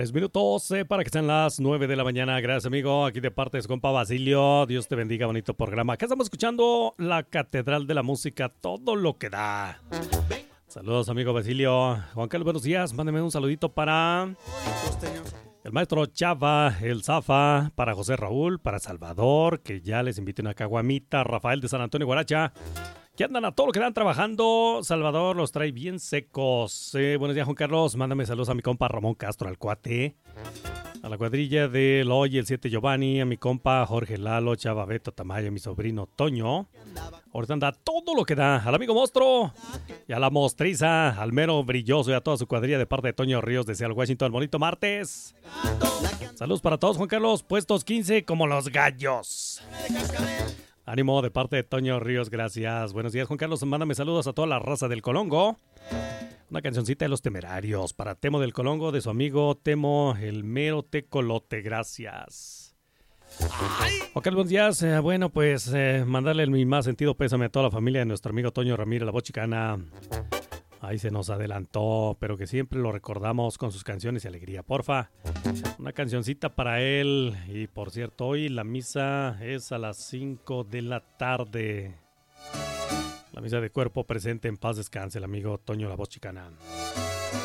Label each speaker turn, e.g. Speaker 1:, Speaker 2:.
Speaker 1: 3 minutos para que sean las 9 de la mañana. Gracias, amigo. Aquí de parte de su compa Basilio. Dios te bendiga, bonito programa. Acá estamos escuchando la Catedral de la Música, todo lo que da. Saludos, amigo Basilio. Juan Carlos, buenos días. Mándeme un saludito para el maestro Chava, el Zafa, para José Raúl, para Salvador, que ya les invité una caguamita. Rafael de San Antonio Guaracha, que andan a todo lo que dan trabajando. Salvador los trae bien secos. Buenos días, Juan Carlos. Mándame saludos a mi compa Ramón Castro, al cuate. A la cuadrilla de Loy, el 7 Giovanni, a mi compa Jorge Lalo, Chava Beto Tamaya, mi sobrino Toño. Ahorita anda todo lo que da. Al amigo Monstro y a la mostriza, al mero brilloso y a toda su cuadrilla de parte de Toño Ríos de Seattle, Washington. Bonito martes. Saludos para todos, Juan Carlos. Puestos 15 como los gallos. Ánimo de parte de Toño Ríos, gracias. Buenos días, Juan Carlos. Mándame saludos a toda la raza del Colongo. Una cancioncita de Los Temerarios para Temo del Colongo, de su amigo Temo, el mero tecolote. Gracias. Juan Carlos, buenos días. Bueno, pues mandarle mi más sentido pésame a toda la familia de nuestro amigo Toño Ramírez, la voz chicana. Ahí se nos adelantó, pero que siempre lo recordamos con sus canciones y alegría. Porfa, una cancioncita para él. Y por cierto, hoy la misa es a las 5 de la tarde. La misa de cuerpo presente, en paz descanse el amigo Toño, la voz chicana.